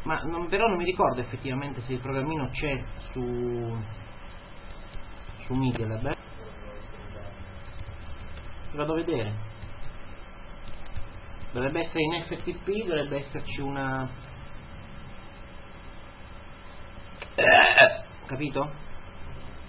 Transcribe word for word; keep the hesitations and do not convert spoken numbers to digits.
Ma non, però non mi ricordo effettivamente se il programmino c'è su su Media Lab. Eh? Vado a vedere. Dovrebbe essere in F T P, dovrebbe esserci una... Capito?